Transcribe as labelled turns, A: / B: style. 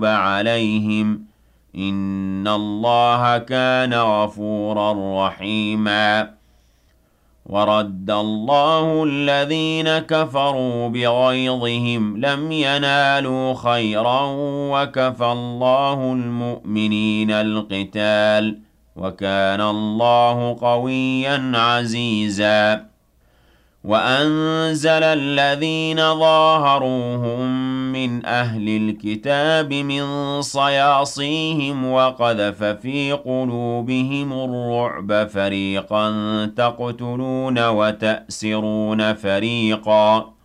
A: يتوب عليهم إن الله كان غفورا رحيما ورد الله الذين كفروا بغيظهم لم ينالوا خيرا وكفى الله المؤمنين القتال وكان الله قويا عزيزا وأنزل الذين ظاهروهم من أهل الكتاب من صياصيهم وقذف في قلوبهم الرعب فريقا تقتلون وتأسرون فريقا